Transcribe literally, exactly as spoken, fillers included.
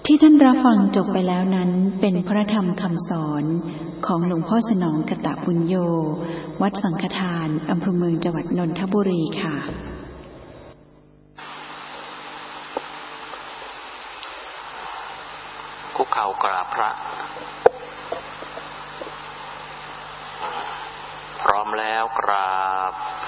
ที่ท่านรับฟังจบไปแล้วนั้นเป็นพระธรรมคำสอนของหลวงพ่อสนองกตปุญโญวัดสังฆทานอำเภอเมืองจังหวัดนนทบุรีค่ะคุกเข่ากราบพระพร้อมแล้วกราบ